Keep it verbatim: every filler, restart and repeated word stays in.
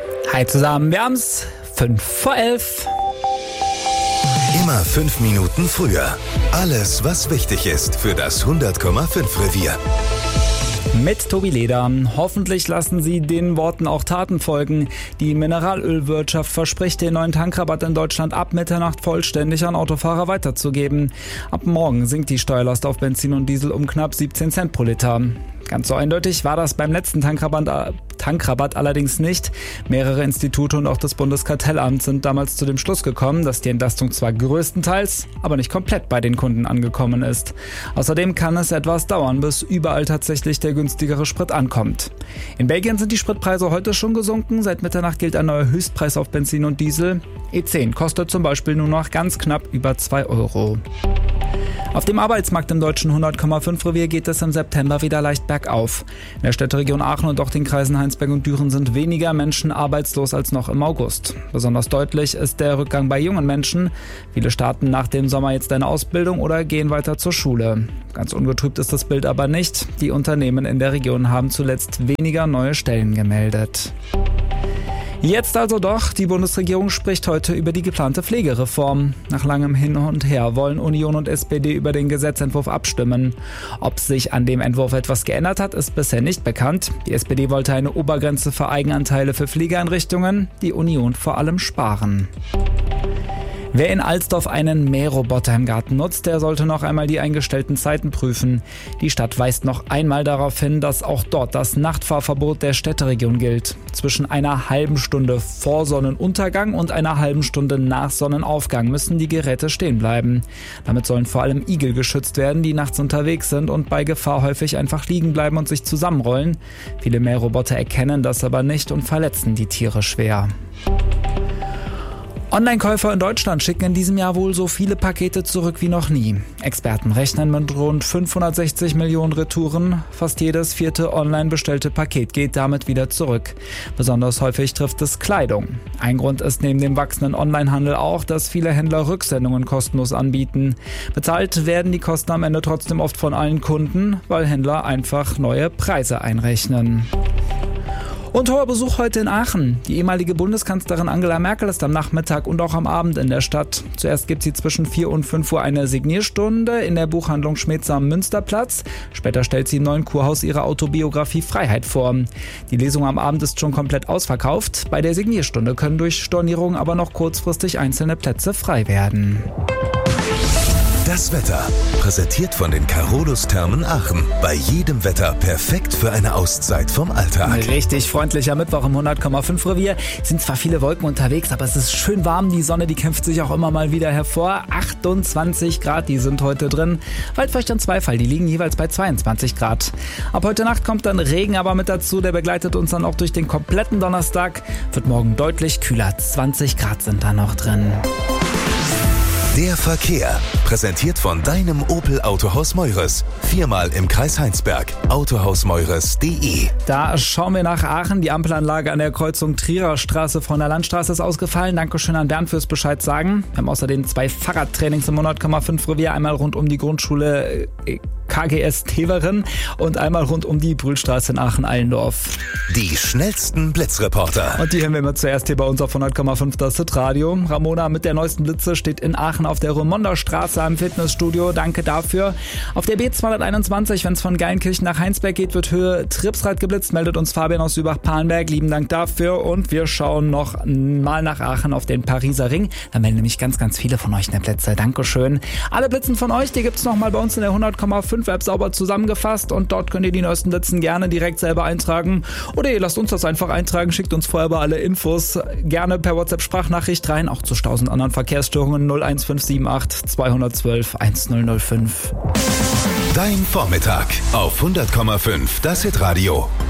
Hi zusammen, wir haben's fünf vor elf. Immer fünf Minuten früher. Alles, was wichtig ist für das hundert Komma fünf Revier. Mit Tobi Leder. Hoffentlich lassen Sie den Worten auch Taten folgen. Die Mineralölwirtschaft verspricht, den neuen Tankrabatt in Deutschland ab Mitternacht vollständig an Autofahrer weiterzugeben. Ab morgen sinkt die Steuerlast auf Benzin und Diesel um knapp siebzehn Cent pro Liter. Ganz so eindeutig war das beim letzten Tankrabatt, Tankrabatt allerdings nicht. Mehrere Institute und auch das Bundeskartellamt sind damals zu dem Schluss gekommen, dass die Entlastung zwar größtenteils, aber nicht komplett bei den Kunden angekommen ist. Außerdem kann es etwas dauern, bis überall tatsächlich der günstigere Sprit ankommt. In Belgien sind die Spritpreise heute schon gesunken. Seit Mitternacht gilt ein neuer Höchstpreis auf Benzin und Diesel. E zehn kostet zum Beispiel nur noch ganz knapp über zwei Euro. Auf dem Arbeitsmarkt im deutschen hundert Komma fünf Revier geht es im September wieder leicht bergauf. In der Städteregion Aachen und auch den Kreisen Heinsberg und Düren sind weniger Menschen arbeitslos als noch im August. Besonders deutlich ist der Rückgang bei jungen Menschen. Viele starten nach dem Sommer jetzt eine Ausbildung oder gehen weiter zur Schule. Ganz ungetrübt ist das Bild aber nicht. Die Unternehmen in der Region haben zuletzt weniger neue Stellen gemeldet. Jetzt also doch, die Bundesregierung spricht heute über die geplante Pflegereform. Nach langem Hin und Her wollen Union und S P D über den Gesetzentwurf abstimmen. Ob sich an dem Entwurf etwas geändert hat, ist bisher nicht bekannt. Die S P D wollte eine Obergrenze für Eigenanteile für Pflegeeinrichtungen, die Union vor allem sparen. Wer in Alsdorf einen Mähroboter im Garten nutzt, der sollte noch einmal die eingestellten Zeiten prüfen. Die Stadt weist noch einmal darauf hin, dass auch dort das Nachtfahrverbot der Städteregion gilt. Zwischen einer halben Stunde vor Sonnenuntergang und einer halben Stunde nach Sonnenaufgang müssen die Geräte stehen bleiben. Damit sollen vor allem Igel geschützt werden, die nachts unterwegs sind und bei Gefahr häufig einfach liegen bleiben und sich zusammenrollen. Viele Mähroboter erkennen das aber nicht und verletzen die Tiere schwer. Online-Käufer in Deutschland schicken in diesem Jahr wohl so viele Pakete zurück wie noch nie. Experten rechnen mit rund fünfhundertsechzig Millionen Retouren. Fast jedes vierte online bestellte Paket geht damit wieder zurück. Besonders häufig trifft es Kleidung. Ein Grund ist neben dem wachsenden Onlinehandel auch, dass viele Händler Rücksendungen kostenlos anbieten. Bezahlt werden die Kosten am Ende trotzdem oft von allen Kunden, weil Händler einfach neue Preise einrechnen. Und hoher Besuch heute in Aachen. Die ehemalige Bundeskanzlerin Angela Merkel ist am Nachmittag und auch am Abend in der Stadt. Zuerst gibt sie zwischen vier und fünf Uhr eine Signierstunde in der Buchhandlung Schmetzer am Münsterplatz. Später stellt sie im Neuen Kurhaus ihre Autobiografie Freiheit vor. Die Lesung am Abend ist schon komplett ausverkauft. Bei der Signierstunde können durch Stornierung aber noch kurzfristig einzelne Plätze frei werden. Das Wetter, präsentiert von den Carolus-Thermen Aachen. Bei jedem Wetter perfekt für eine Auszeit vom Alltag. Richtig freundlicher Mittwoch im hundert Komma fünf Revier. Es sind zwar viele Wolken unterwegs, aber es ist schön warm. Die Sonne, die kämpft sich auch immer mal wieder hervor. achtundzwanzig Grad, die sind heute drin. Waldfeucht und Zweifall, die liegen jeweils bei zweiundzwanzig Grad. Ab heute Nacht kommt dann Regen aber mit dazu. Der begleitet uns dann auch durch den kompletten Donnerstag. Wird morgen deutlich kühler. zwanzig Grad sind da noch drin. Der Verkehr, präsentiert von deinem Opel Autohaus Meures. Viermal im Kreis Heinsberg. autohaus meures punkt de. Da schauen wir nach Aachen. Die Ampelanlage an der Kreuzung Trierer Straße von der Landstraße ist ausgefallen. Dankeschön an Bernd fürs Bescheid sagen. Wir haben außerdem zwei Fahrradtrainings im hundert Komma fünf Revier. Einmal rund um die Grundschule K G S Teveren und einmal rund um die Brühlstraße in Aachen-Allendorf. Die schnellsten Blitzreporter. Und die hören wir immer zuerst hier bei uns auf hundert Komma fünf das Hitradio. Ramona mit der neuesten Blitze steht in Aachen auf der Romonda Straße am Fitnessstudio. Danke dafür. Auf der B zweihunderteinundzwanzig, wenn es von Geilenkirchen nach Heinsberg geht, wird Höhe Tripsrad geblitzt. Meldet uns Fabian aus Übach-Palenberg. Lieben Dank dafür. Und wir schauen noch mal nach Aachen auf den Pariser Ring. Da melden nämlich ganz, ganz viele von euch in der Plätze. Dankeschön. Alle Blitzen von euch, die gibt's noch mal bei uns in der hundert Komma fünf App sauber zusammengefasst. Und dort könnt ihr die neuesten Blitzen gerne direkt selber eintragen. Oder ihr lasst uns das einfach eintragen. Schickt uns vorher bei alle Infos gerne per WhatsApp-Sprachnachricht rein. Auch zu tausend anderen Verkehrsstörungen null eins fünf sieben acht zweihundertzwölf1005. Dein Vormittag auf hundert Komma fünf das Hitradio.